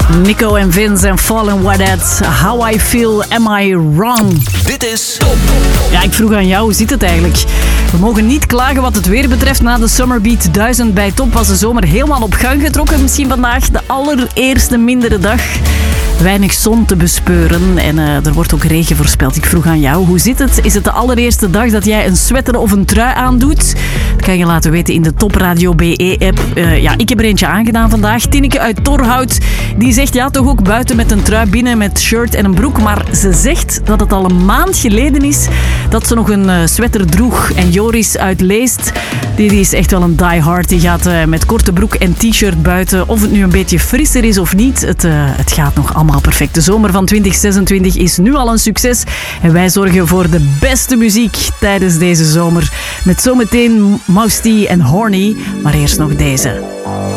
Nico en Vince en Fallen Wadet. How I Feel, Am I Wrong? Dit is Top. Ja, ik vroeg aan jou, hoe zit het eigenlijk? We mogen niet klagen wat het weer betreft. Na de Summerbeat 1000 bij Top was de zomer helemaal op gang getrokken. Misschien vandaag de allereerste mindere dag. Weinig zon te bespeuren en er wordt ook regen voorspeld. Ik vroeg aan jou, hoe zit het? Is het de allereerste dag dat jij een sweater of een trui aandoet? Dat kan je laten weten in de Top Radio BE-app. Ik heb er eentje aangedaan vandaag. Tineke uit Torhout, die zegt ja, toch ook buiten met een trui, binnen met shirt en een broek. Maar ze zegt dat het al een maand geleden is dat ze nog een sweater droeg. En Joris uit Leest, die is echt wel een diehard. Die gaat met korte broek en t-shirt buiten. Of het nu een beetje frisser is of niet, het gaat nog allemaal perfect. De zomer van 2026 is nu al een succes. En wij zorgen voor de beste muziek tijdens deze zomer. Met zometeen Mousty en Horny. Maar eerst nog deze.